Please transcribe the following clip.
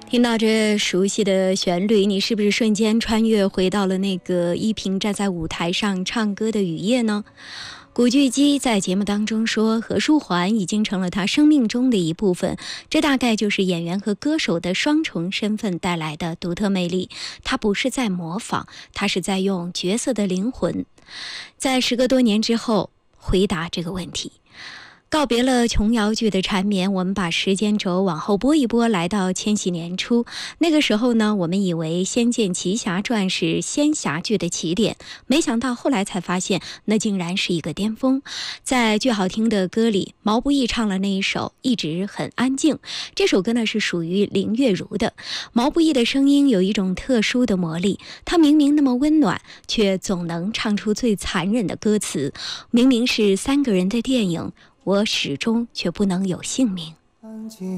听到这熟悉的旋律，你是不是瞬间穿越回到了那个依萍站在舞台上唱歌的雨夜呢？古巨基在节目当中说，何书桓已经成了他生命中的一部分，这大概就是演员和歌手的双重身份带来的独特魅力。他不是在模仿，他是在用角色的灵魂，在时隔多年之后回答这个问题。告别了琼瑶剧的缠绵，我们把时间轴往后拨一拨，来到千禧年初。那个时候呢，我们以为《仙剑奇侠传》是仙侠剧的起点，没想到后来才发现，那竟然是一个巅峰。在最好听的歌里，毛不易唱了那一首《一直很安静》，这首歌呢是属于林月如的。毛不易的声音有一种特殊的魔力，他明明那么温暖，却总能唱出最残忍的歌词。明明是3个人的电影，我始终却不能有姓名。